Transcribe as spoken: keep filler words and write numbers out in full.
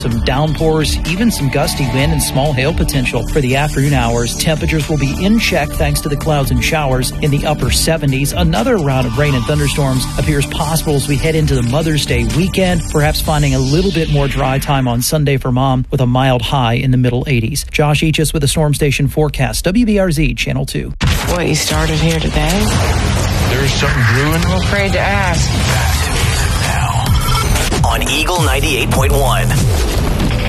Some downpours, even some gusty wind and small hail potential for the afternoon hours. Temperatures will be in check thanks to the clouds and showers in the upper seventies. Another round of rain and thunderstorms appears possible as we head into the Mother's Day weekend, perhaps finding a little bit more dry time on Sunday for Mom with a mild high in the middle eighties. Josh Eachus with the Storm Station forecast. W B R Z Channel two. What, you started here today? There's something brewing. I'm afraid to ask. On Eagle ninety-eight point one.